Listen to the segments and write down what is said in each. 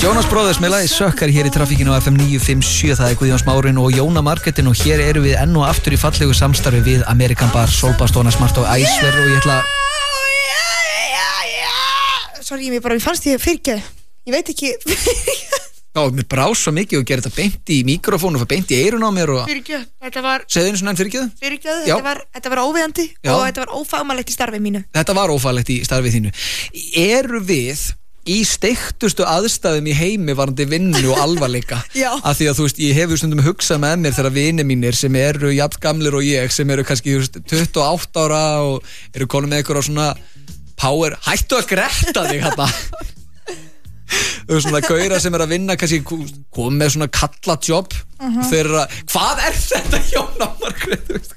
Jonas Brothers með lagi Sökkar hér í trafíkinu á FM 957. Það Guðjón Smárin og Jóna Margetin og hér erum við enn og aftur í fallegu samstarfi við American Bar, Solba, Stóna, Smart og Æsver og ég ætla Sorry, ég fannst ég fyrirgeð. Ég veit ekki. Já, mér brá svo mikið og gera þetta beint í mikrofónu og beint í eyrun á mér og Fyrirgeð, þetta var segðu einu svona enn fyrirgeð? Fyrirgeð, þetta var óviðandi og þetta var ófagmannlegt í starfi mínu. Þetta var ófaglegt í starfið þínu. Eru við í steiktustu aðstæðum í heimi varandi vinnu og alvarleika? Já. Af því að þú veist, ég hefur stundum hugsað með mér þegar vinir mínir sem eru jafn gamlir og ég, sem eru kannski 28 ára og eru konum með ykkur á svona power, hættu að gretta þig hérna. Svona gauðra sem að vinna kannski kom með svona kalla jobb þeirra, hvað þetta Jóna Margrét?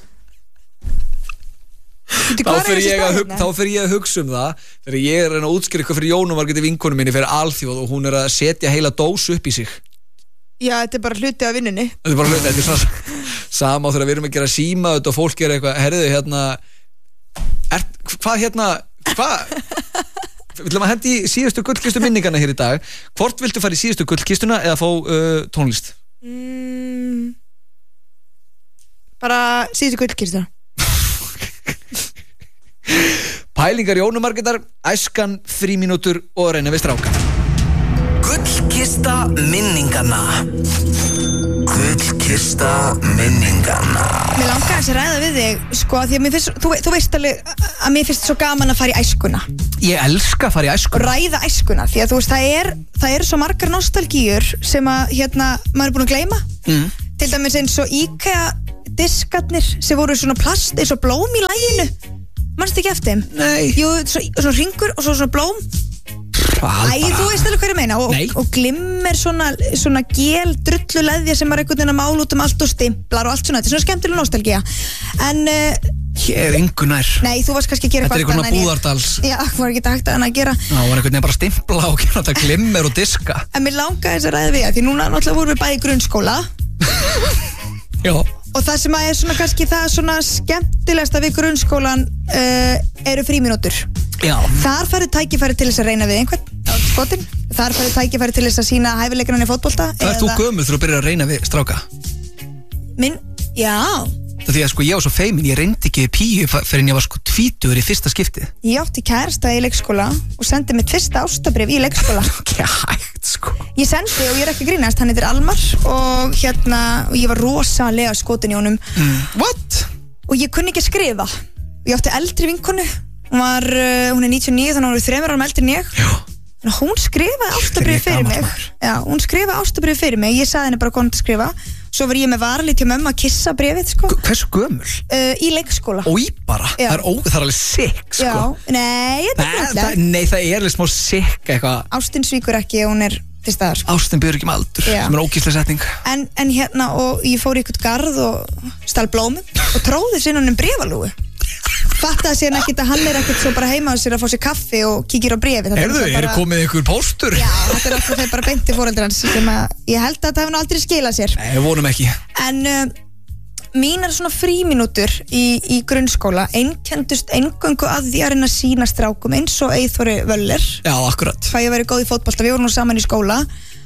Þá fer ég að hugsa það þegar ég er að útskýra eitthvað fyrir Jónu Margréti vinkonu minni fyrir alþjóð og hún er að setja heila dós upp í sig. Já, þetta er bara hluti af vinnunni. Þetta er bara hluti, þetta er svona sama þegar við erum að gera síma og fólk er eitthvað, herðu við ætlum að hendi í síðustu gullkistu minningarna hér í dag. Hvort viltu fara í síðustu gullkistuna eða fá tónlist? Bara síðustu gullkistuna. Pælingar Jónu Margrétar, æskan, 3 mínútur og reyna við stráka. Gullkista minninganna. Gullkista minninganna. Mér langar að ræða við þig, sko, því að mér finnst, þú veist alveg að mér finnst svo gaman að fara í æskuna. Ég elska að fara í æskuna. Ræða æskuna, því að þú veist, það er svo margar nostalgíur sem að, maður er búin að gleyma. Til dæmis eins og IKEA diskarnir sem voru svona plast, eins og blóm í laginu. Manstu ekki eftir þeim? Nei. Jú, svona hringur og svo svona blóm. Þú veist alveg hvað ég meina og glimmer svona gel drulluleðja sem er einhvern veginn að mála út um allt og stimplar og allt svona, þetta er svona skemmtileg nostalgía en ég er engu nær. Nei, þú varst kannski að gera þetta er eitthvað svona búðardals. Já, var ekki hægt að gera það var einhvern veginn bara stimpla og gera þetta glimmer og diska. En mér langaði þess að ræða við því núna náttúrulega vorum við bæði í grunnskóla. Já. Og það sem er svona kannski það svona skemmtilegasta við grunnskólan eru frímínútur. Já. Þar færðu tækifæri til þess að reyna við einhvern á skotin. Þar færðu tækifæri til þess að sýna hæfileikann í fótbolta. Það þú gömul þegar þú byrjar að reyna við stráka? Já. Það því að sko ég var svo feimin, ég reyndi ekki píu fyrir en ég var sko 20 í fyrsta skiptið. Ég átti kærasta í leikskóla og sendi mitt fyrsta ástabréf í leikskóla. Ekki hægt sko. Ég sendi og ég er ekki að grínast, hann heitir Almar og og ég var rosalega skotin í honum. What? Og ég kunni ekki að skrifa. Ég átti eldri vinkonu, hún er 99 þannig að hún er 3 árum eldri en ég. Já. Hún skrifaði ástabréf fyrir mig. Já, hún skrifaði ástabréf fyrir mig. Ég sagði henni bara hvað hún að skrifa. Svo var ég með varalít hjá mömmu að kissa bréfið, sko. Hversu gömul? Í leikskóla. Og í bara? Já. Það er alveg sick, sko. Já, nei, þetta er grunlega. Nei, það er alveg smá sick eitthvað. Ástin svíkur ekki, hún er til staðar, sko. Ástin byrður ekki með aldur, Já. sem er ógeðsleg setning. En og ég fór í eitthvað garð og stal blómum og tróði sér honum bréfalúgu. Fattaði sér ekkert að hann er ekkert svo bara heima á sér að fá sér kaffi og kíkir á bréfið. Er komið einhver póstur? Já, þetta er alltaf þeir bara beinti fóreldrar hans sem að ég held að þetta hefði aldrei skilað sér. Nei, við vonum ekki. En mínar svona frímínútur í grunnskóla einkenndust eingöngu að því að reyna að sýna strákum eins og Eyþóri Völler. Já, akkurat. Hvað ég væri góð í fótbolta, við vorum nú saman í skóla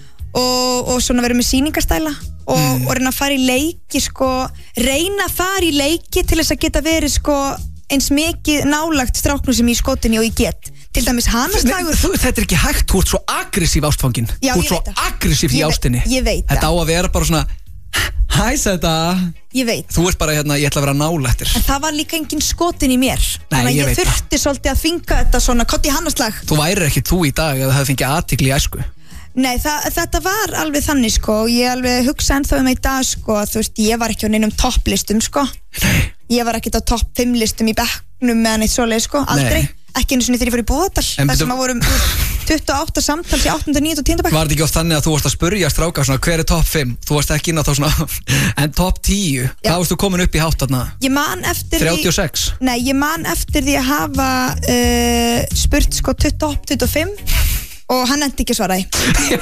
og svona verið með sýningastæla og reyna að fara í leiki, sko, reyna að fara í leiki til þess að geta verið, sko, eins mikið nálagt stráknum sem ég skotinni og ég get. Til dæmis Hanaslagur. Þetta er ekki hægt, þú ert svo aggressív ástfangin. Já, þú ert svo aggressív í ástinni. Ég veit það. Þetta á að vera bara svona hæ, þetta. Ég veit. Þú ert bara hérna, ég ætla að vera nálættir. En það var líka engin skotin í mér. Nei, þannig að ég ég veit þurfti svolítið að þvinga þetta svona kott í Hanaslag. Þú værir ekki þú í dag ef það hefði fengið athygli í æsku. Nei, þetta var alveg þannig, sko. Ég alveg hugsa ennþá í dag, sko. Þú veist, ég var ekki á neinum topplistum, sko. Nei. Ég var ekki á topp 5 listum í bekknum með neitt svoleið, sko. Aldrei. Nei. Ekki einu sinni þegar ég fór í Búðardal. Það sem að vorum 28 samtals í 8., 9. og 10. bekk. Var þetta ekki oft þannig að þú varst að spurja stráka svona hver er topp 5? Þú varst ekki inn á þá svona en topp 10. Hvað varst þú komin upp í hátt þarna? Ég man eftir 36. Nei, ég man eftir því að hafa spurt, sko, 28-25 og hann endi ekki að svara því.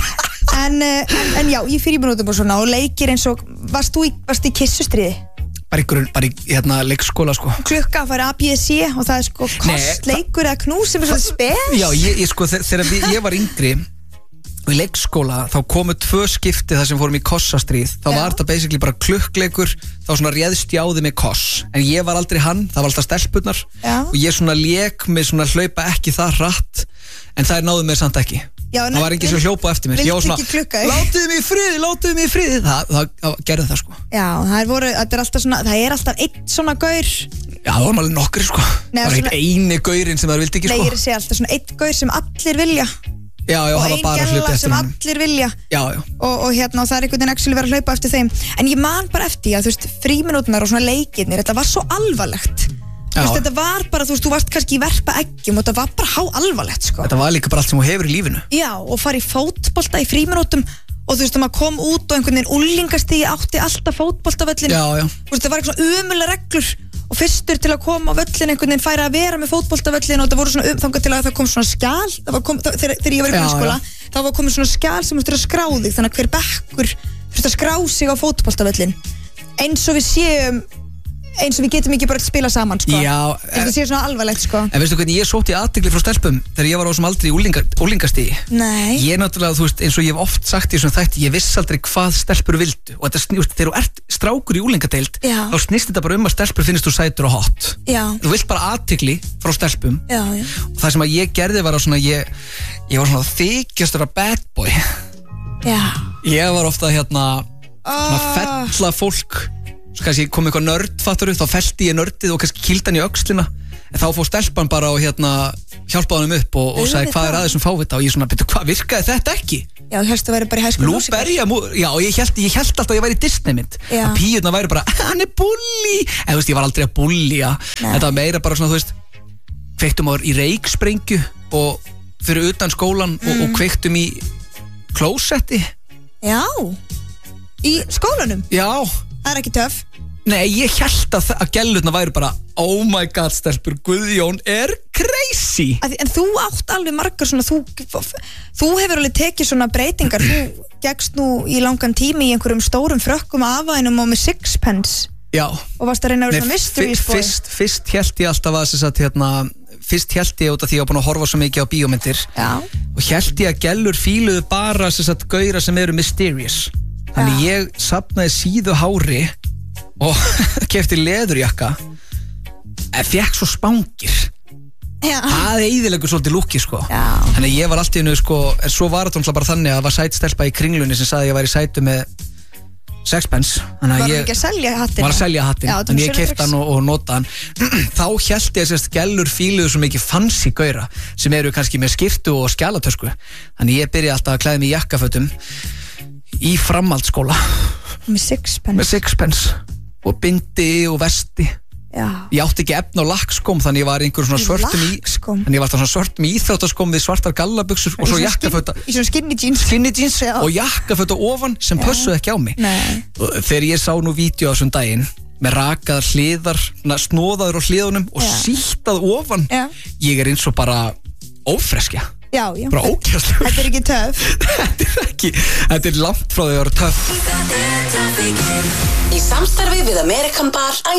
en já, ég fyrir í minútum og svona og leikir eins og varst í kissustriði? Bara í hérna leikskóla, sko. Klukka að fara ABC og það er sko kostleikur eða knús sem er svona spes. Já, ég sko þegar ég var yngri og í leikskóla þá komu 2 skipti þar sem fórum í kossastríð. Þá var þetta basically bara klukkleikur, þá svona réðst ég á þig með koss, en ég var aldrei hann, það var alltaf stelpurnar og ég svona lék með svona hlaupa ekki það hratt, en það náðu mér samt ekki. Það var enginn sem hljópa eftir mér. Ég var svona, látið mig í friði. Það gerði það sko. Já, þetta er alltaf svona, það er alltaf einn svona gaur. Já, það var alveg nokkri sko. Það var einn eini gaurinn sem það vildi ekki sko. Nei, ég sé alltaf svona einn gaur sem allir vilja. Já, og einn gælla sem allir vilja. Já. Og hérna, og það er einhvern veginn actually verið að hlaupa eftir þeim. En ég man bara eftir að, þú veist, fríminúturnar og svona leikirnir, þetta var svo alvarlegt. Þú veist, þetta var bara, þú veist, þú varst kannski í verpa eggjum og þetta var bara háalvarlegt, sko. Þetta var líka bara allt sem þú hefur í lífinu. Já, og fara í fótbolta í fríminútum og þú veist, þegar maður kom út og einhvern veginn úlingastigi átti alltaf fótboltavöllin. Já. Þú veist, það var eitthvað svona umulega reglur og fyrstur til að koma á völlin einhvern veginn færi að vera með fótboltavöllin og það voru svona þangað til að það kom svona skjal, þegar ég var í grunnskóla, þá var komið svona skjal sem þú þurftir að skrá þig, þannig að hver bekkur þurfti að skrá sig á fótboltavöllin eins og við getum ekki bara að spila saman sko. Já, það sé svona alvarlegt sko. En veistu hvernig ég sótti athygli frá stelpum þegar ég var á þessum aldri í úlingastigi? Nei. Ég náttúrulega, þú veist, eins og ég hef oft sagt í þessum þætti, ég viss aldrei hvað stelpur vildu og þetta snýst, þegar þú ert strákur í úlingadeild þá snýst þetta bara að stelpur finnst þú sætur og hot. Já. Þú vilt bara athygli frá stelpum. Já. Og það sem að ég gerði var að svona ég var svona þykjastur af bad boy. Já. Ég var ofta svona fella fólk. Svo kannski kom eitthvað nörd, fattur þá fellti ég nördið og kannski kýldi hann í öxlina, en þá fór stelpan bara og hjálpaði hann upp og sagði hvað er aðeins sem fávita og ég svona, betur hvað, virkaði þetta ekki? Já, þú hérstu að vera bara í hæskóla músík. Já, og ég held alltaf að ég væri í Disneymynd, að píurna væri bara, hann er bulli, en þú veist, ég var aldrei að bullja, þetta var meira bara svona, þú veist, kveiktum í reiksprengju og fyrir utan skólan og kveiktum í klósetti. Já, í skólanum? Já. Það er ekki töff. Nei, ég held að gellurna væri bara oh my god, stelpur, Guðjón er crazy. En þú átt alveg margar svona, þú hefur alveg tekið svona breytingar. Þú gekkst nú í langan tími í einhverjum stórum frökkum afænum og með sixpence. Já. Og varst að reyna að vera svona mysteries boy. Fyrst held ég alltaf að fyrst held ég út af því að ég var búin að horfa svo mikið á bíómyndir. Já. Og held ég að gellur fíluðu bara gauðra sem eru mysterious. Þannig ég safnaði síðu hári og keypti leðurjakka en fekk svo spangir. Það eyðileggur svolítið lúkki sko. Þannig ég var alltaf innu sko, en svo var þetta bara þannig að það var sætstelpa í Kringlunni sem sagði að ég væri sætu með sexpence. Var hann ekki að selja hattinn? Var að selja hattinn, þannig ég keypti hann og notaði hann. Þá held ég að gellur fíluðu svo mikið fancy gauðra sem eru kannski með skyrtu og skjalatösku. Þannig ég byrjaði alltaf að klæða mig í jakkafötum í framhaldsskóla með sixpence og bindi og vesti. Já. Ég átti ekki efna á lakkskóm, þannig ég var einhver svona svörtum íþróttaskóm við svartar gallabuxur og svo jakkaföta í svona skinny jeans og jakkaföta ofan sem pössuði ekki á mig. Þegar ég sá nú vídeo á þessum daginn með rakaðar hliðar, snóðaður á hliðunum og síttað ofan, ég er eins og bara ófreskja. Já. Bara ókjærslegur. Þetta er ekki töff. Þetta er langt frá því að vera töff. Í samstarfi við American Bar